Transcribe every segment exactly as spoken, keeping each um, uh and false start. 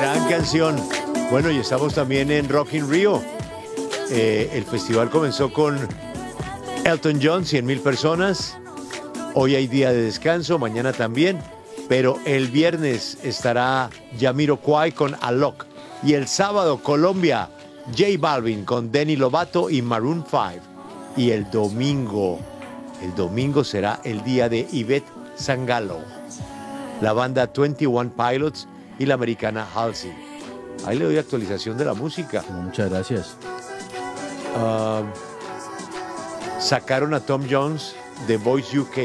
Gran canción. Bueno, y estamos también en Rock in Rio. Eh, el festival comenzó con Elton John, cien mil personas. Hoy hay día de descanso, mañana también. Pero el viernes estará Jamiroquai con Alok. Y el sábado, Colombia, J Balvin con Demi Lovato y Maroon cinco. Y el domingo, el domingo será el día de Ivette Sangalo, la banda veintiuno Pilots y la americana Halsey. Ahí le doy actualización de la música. Muchas gracias. Uh, sacaron a Tom Jones de Voice U K.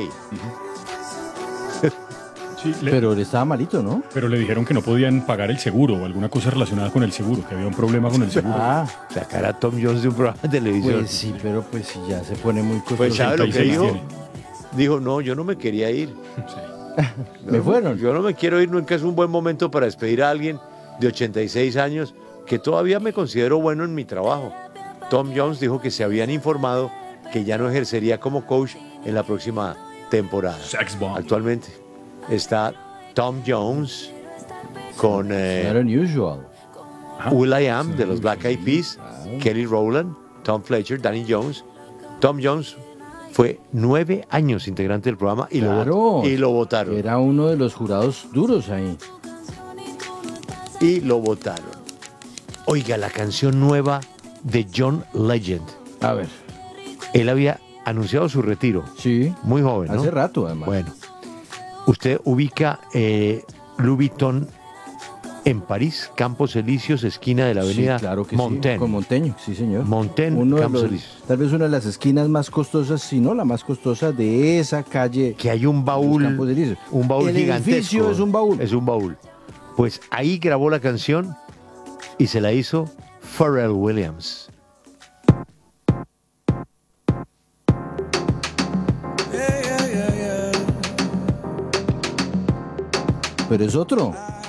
Sí, le, Pero le estaba malito, ¿no? pero le dijeron que no podían pagar el seguro o alguna cosa relacionada con el seguro, que había un problema con el seguro. Ah, Sacar a Tom Jones de un programa de televisión. pues sí, pero pues sí, ya se pone muy costoso. Pues ¿sabe lo que treinta y seis dijo? tiene. Dijo, no, yo no me quería ir. Sí. Me No, fueron. Yo no me quiero ir, nunca es un buen momento para despedir a alguien de ochenta y seis años que todavía me considero bueno en mi trabajo. Tom Jones dijo que se habían informado que ya no ejercería como coach en la próxima temporada. Sex bomb. Actualmente está Tom Jones con eh, Not unusual. will.i.am de los Black Eyed Peas, Kelly Rowland, Tom Fletcher, Danny Jones. Tom Jones fue nueve años integrante del programa y, Claro. lo, vot- y lo votaron. Era uno de los jurados duros ahí. Y lo votaron. Oiga, la canción nueva de John Legend. A ver, Él había anunciado su retiro. sí, Muy joven, ¿no? hace rato además. Bueno, usted ubica eh, Louis Vuitton en París, Campos Elíseos, esquina de la avenida sí, claro que Montaigne. sí, con Monteño, sí señor. Montaigne, Uno de Campos los- Elíseos. tal vez una de las esquinas más costosas, si no la más costosa de esa calle. Que hay un baúl, Los Campos Elíseos. un baúl El gigantesco. edificio es un baúl. Es un baúl. Pues ahí grabó la canción y se la hizo Pharrell Williams. Pero es otro.